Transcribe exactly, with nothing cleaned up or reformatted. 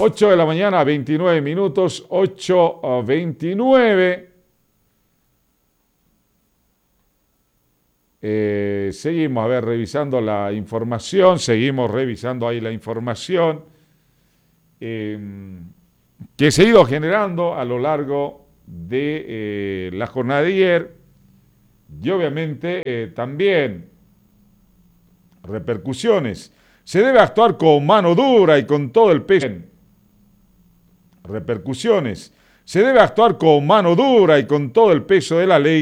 ocho de la mañana, veintinueve minutos, ocho veintinueve. Eh, seguimos, a ver, revisando la información, seguimos revisando ahí la información eh, que se ha ido generando a lo largo de eh, la jornada de ayer y obviamente eh, también repercusiones. Se debe actuar con mano dura y con todo el peso. Repercusiones. Se debe actuar con mano dura y con todo el peso de la ley